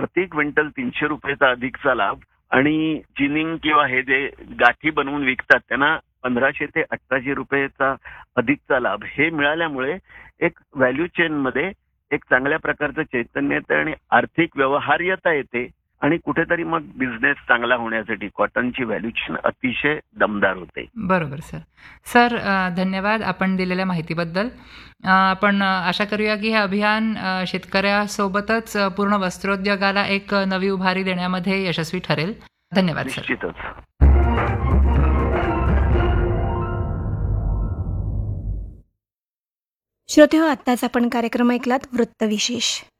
प्रति क्विंटल 300 रुपयाचा अधिकचा लाभ आणि जिनिंग किंवा हे जे गाठी बनवून विकतात त्यांना 1500 ते 1800 रुपयाचा अधिकचा लाभ हे मिळाल्यामुळे एक व्हॅल्यू चेन मध्ये एक चांगल्या प्रकारचं चैतन्य येतं आणि आर्थिक व्यवहार्यता येते आणि कुठेतरी मग बिझनेस चांगला होण्यासाठी कॉटनची व्हॅल्यू चेन अतिशय दमदार होते. बरोबर सर. सर धन्यवाद आपण दिलेल्या माहितीबद्दल. आपण आशा करूया की हे अभियान शेतकऱ्यासोबतच पूर्ण वस्त्रोद्योगाला एक नवी उभारी देण्यामध्ये यशस्वी ठरेल. धन्यवाद सर. निश्चितच. श्रोते हो, आत्ताच आपण कार्यक्रम ऐकलात वृत्तविशेष.